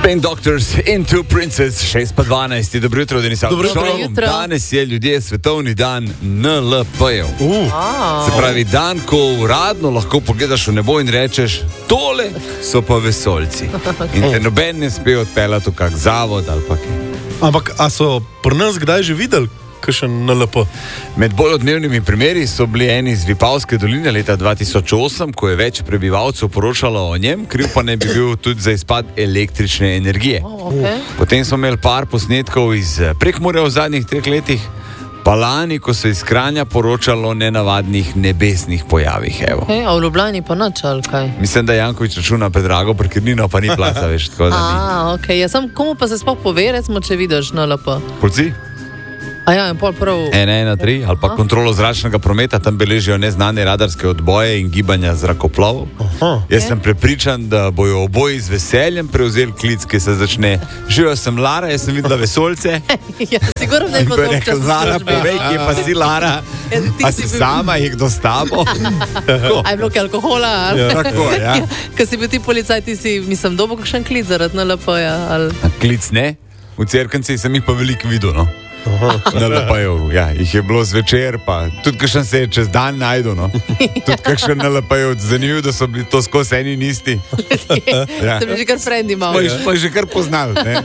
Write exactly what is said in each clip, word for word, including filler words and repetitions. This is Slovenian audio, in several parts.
Spin Doctors into Princess, šest pa dvanajst, dobro jutro, Denis Avtošov. Dobro jutro. Danes je ljudje svetovni dan N L P-jev. Uh. Se pravi, dan, ko uradno lahko pogledaš v nebo in rečeš, tole so pa vesoljci. In te noben ne sme odpeljati v kak zavod ali pa kaj. Ampak, a so pri nas kdaj že videli kakšen N L P? Med bolj odmevnimi primeri so bili eni iz Vipavske doline leta dva tisoč osem, ko je več prebivalcev poročalo o njem, kriv pa ne bi bil tudi za izpad električne energije. Oh, okay. Potem smo imeli par posnetkov iz Prekmurja v zadnjih treh letih, pa lani, ko so iz Kranja poročalo o nenavadnih nebesnih pojavih. Okay, a v Ljubljani pa nič, ali kaj? Mislim, da Janković računa predrago, parkirnino pa ni placa, veš, tako da ni. A, ok, ja sam komu pa se sploh pove, recimo, če vidiš N L P? Policiji? A ja, in pol prav... ena ena tri, ali pa kontrolo zračnega prometa, tam beležijo neznane radarske odboje in gibanja zrakoplovov. Aha. Jaz sem prepričan, da bojo oboji z veseljem prevzeli klic, ki se začne. Živijo sem Lara, jaz sem videla vesoljce. Ja, sigurno ne In bo ko je dolg rekel, čas v Lara, službi. povej, kje pa si Lara? Ja, ti A si si bil- sama, jih kdo s tabo? A je bilo kaj alkohola? Ali? Ja. Tako, ja. Ko si bil ti policaj, ti si, mislim, dobil kakšen klic zaradi N L P-ja, ali... Klic ne, v Cerknici sem jih pa veliko videl, no. N L P-jev, ja, jih je bilo zvečer, pa tudi kakšen se je čez dan najdel, no. Tudi kakšen N L P-jev, zanimivo, da so bili to skozi eni in isti. Ja. Ste bili že kar frendi malo. Pa jih pa jih že kar poznali, ne?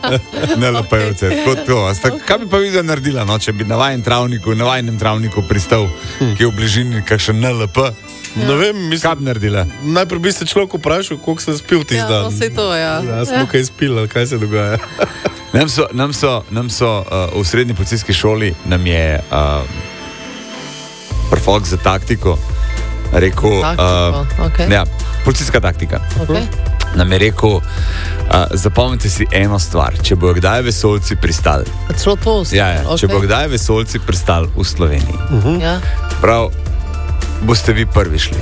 N L P-jevce, tako to. A sta, kaj bi pa videla naredila, no, če bi na vajen travniku, na vajenem travniku pristal, ki je v bližini kakšen N L P? Ne vem, Kaj mislim, bi naredila? najprej bi se človek vprašal, koliko se spil ti Ja, dan. no, saj to, ja. Ja, smo kaj spili, kaj se dogaja. Nam so, nam so, nam so uh, v srednji policijski šoli, nam je uh, profok za taktiko rekel, Taktiko, okej. ja, policijska taktika. Okay. Nam je rekel, uh, zapomnite si eno stvar, če bojo kdaj vesoljci pristali. A celo to ostalo? Ja, ja, če bojo kdaj vesoljci pristali v Sloveniji, Ja. prav, boste vi prvi šli.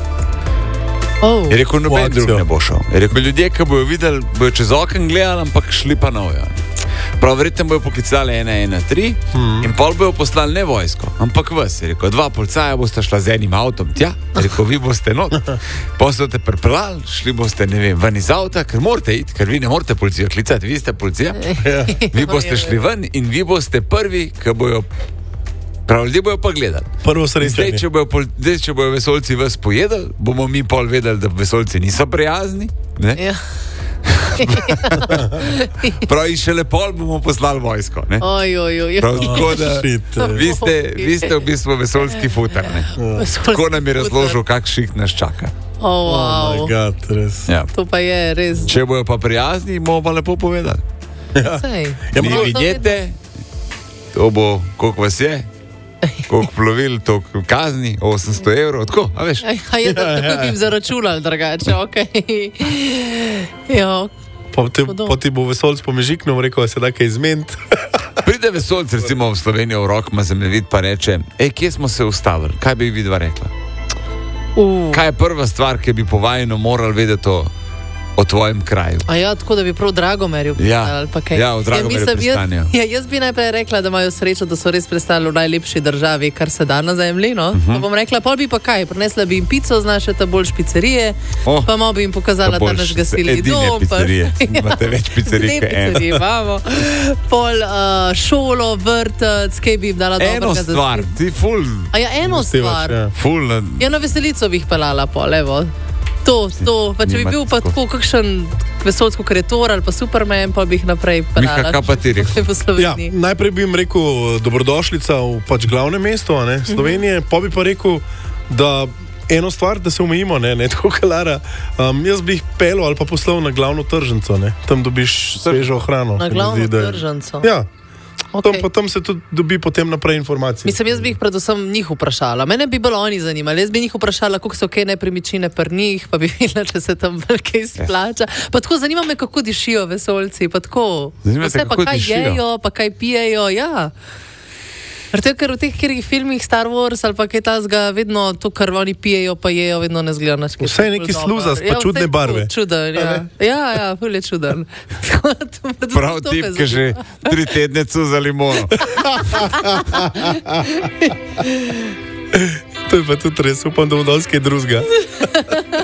Oh. Je rekel, noben akcijo. drug ne bo šel. Je rekel, ljudje, ki bojo videli, bojo čez okno gledali, ampak šli pa nojo. Prav, verjetno bojo poklicali ena ena tri hmm. in pol bojo poslali ne vojsko, ampak vas. Je rekel, dva policaja boste šla z enim avtom tja, je rekel, vi boste not, poslate pripeljali, šli boste, ne vem, ven iz avta, ker morate iti, ker vi ne morate policijo klicati, vi ste policija. Vi boste šli ven in vi boste prvi, ki bojo. Prav, ljudje bojo pa gledali. Prvo Zdaj, srečanje. če bojo, pol- zdaj, če bojo vesoljci vas pojedali, bomo mi pol vedeli, da vesoljci niso prijazni. Ne? Ja. Prav, in šele pol bomo poslali vojsko. Ne? Oj, oj, oj. Prav, tako da Shit, eh. vi ste, vi ste v bistvu vesoljski futar. Ne? Tako nam je razložil, kak šik nas čaka. Oh, Oh my wow. God, res. Ja. To pa je res. Če bojo pa prijazni, bomo pa lepo povedali. Sej. Ja, Ni prav, vinjete, to bo, koliko vas je, koliko plovil, toliko kazni, osemsto evrov, tako, a veš? Aj, a jaz ja, tako bi jim zaračunal drugače, okej. Ja, Pa ti, Hudo. pa ti bo vesoljc pomežiknil, rekel, se da kaj izment. Pride vesoljc recimo v Slovenijo v rok, ima zemljevid pa reče, ej, kje smo se ustavili, kaj bi vidva rekla? uh. Kaj je prva stvar, ki bi povajeno morali vedeti o, o tvojem kraju? A ja, tako da bi prav Dragomerju Ja. ali pa kaj. Ja, v Dragomerju mislim, pristanijo. jaz, ja, jaz bi najprej rekla, da imajo srečo, da so res pristali v najlepši državi, kar se da na zemlji, no. Uh -huh. Pa bom rekla, pol bi pa kaj, prinesla bi jim pico z naše ta bolj picerije, Oh, pa malo bi jim pokazala ta naš gasilni edine dom. pa- pizzerije. Imate več pizzerij Dve kot eno. pizzerije imamo. Pol uh, šolo, vrtec, kaj bi jim dala Eno dobrega za stvar, spit. ti ful, A ja, eno Ustevaš, stvar. ja. ful, na- Ja, na veselico bi jih pelala, pol, evo. To, to, pa če bi Nimate bil pa tako. tako kakšen vesoljsko kreator ali pa Superman, pa bi jih naprej pelala. Miha, kaj pa ti rekel? Po Ja, Sloveniji. najprej bi jim rekel dobrodošlica v pač glavnem mestu, a ne, Slovenije, pa bi pa rekel, da eno stvar, da se omejimo, ne, ne tako kalara. Um, jaz bi jih pelil ali pa poslal na glavno tržnico, ne, tam dobiš svežo hrano. Na se mi glavno zdi, da je- tržnico. Ja, Okej. tam, pa tam se tudi dobi potem naprej informacije. Mislim, jaz bi jih predvsem njih vprašala. Mene bi bolj oni zanimali. Jaz bi njih vprašala, koliko so kaj nepremičnine pri njih, pa bi videla, če se tam velike izplača. Pa tako zanima me, kako dišijo vesoljci. Pa tako. Zanima te, Vse, pa kako kaj dišijo. jejo, pa kaj pijejo. Ja. Zato, ker v teh katerih filmih Star Wars ali pa kaj tasga, vedno to, kar oni pijejo, pa jejo, vedno ne zgleda nič. Vse je neki sluzast, pa čudne barve. Čuden, ja. Ja, ja, ful je čuden. Tako da to- to- prav to tip, me ki že tri tedne cuza limono. To je pa tudi res, upam, da bo dal kaj drugega.